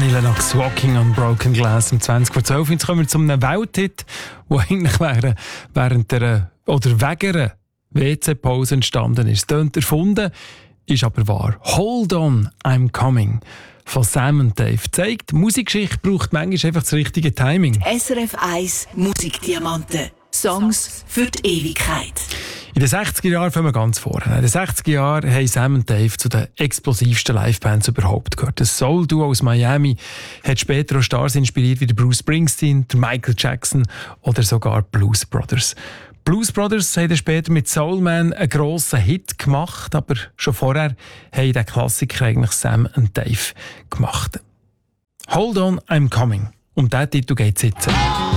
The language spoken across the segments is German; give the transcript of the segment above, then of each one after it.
Annie Lennox, Walking on Broken Glass um 20:12. Jetzt kommen wir zu einem Welthit, der eigentlich während der oder wegen einer WC-Pause entstanden ist. Es klingt erfunden, ist aber wahr. Hold on, I'm coming von Sam & Dave zeigt, Musikgeschichte braucht manchmal einfach das richtige Timing. SRF 1 Musikdiamanten. Songs für die Ewigkeit. In den 60er Jahren fangen wir ganz vorne. In den 60er Jahren haben Sam & Dave zu den explosivsten Livebands überhaupt gehört. Das Soul-Duo aus Miami hat später auch Stars inspiriert wie der Bruce Springsteen, der Michael Jackson oder sogar Blues Brothers. Blues Brothers haben später mit Soul Man einen grossen Hit gemacht, aber schon vorher haben den Klassiker eigentlich Sam & Dave gemacht. Hold on, I'm coming. Um diesen Titel geht es jetzt.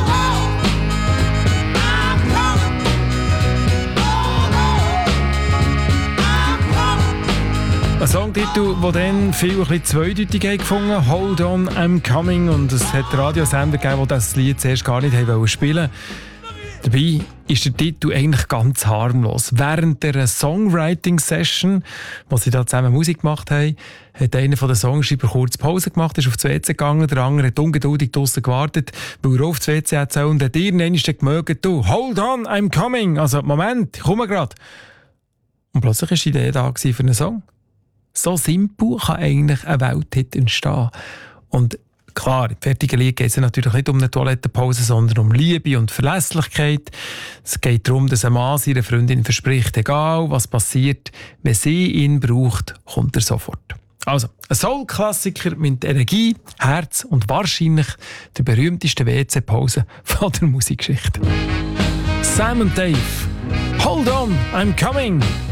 Ein Songtitel, der dann viel ein bisschen zweideutig gefunden hat. Hold on, I'm coming. Und es hat Radiosender gegeben, die das Lied zuerst gar nicht spielen wollten. Dabei ist der Titel eigentlich ganz harmlos. Während der Songwriting-Session, wo sie da zusammen Musik gemacht haben, hat einer der Songschreiber kurz Pause gemacht, ist auf das WC gegangen, der andere hat ungeduldig draussen gewartet, weil er auf das WC hat und hat irgendwann gemerkt, du, hold on, I'm coming. Also, Moment, ich komme gerade. Und plötzlich war die Idee da für einen Song. So simpel kann eigentlich ein Welthit entstehen. Und klar, im fertigen Lied geht es natürlich nicht um eine Toilettenpause, sondern um Liebe und Verlässlichkeit. Es geht darum, dass ein Mann seiner Freundin verspricht, egal was passiert, wenn sie ihn braucht, kommt er sofort. Also, ein Soul-Klassiker mit Energie, Herz und wahrscheinlich der berühmtesten WC-Pause von der Musikgeschichte. Sam & Dave, Hold on, I'm coming!